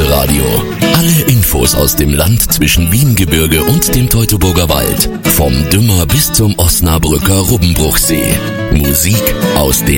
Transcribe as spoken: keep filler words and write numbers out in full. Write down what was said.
Elbe-Radio. Alle Infos aus dem Land zwischen Wiengebirge und dem Teutoburger Wald. Vom Dümmer bis zum Osnabrücker Rubbenbruchsee. Musik aus den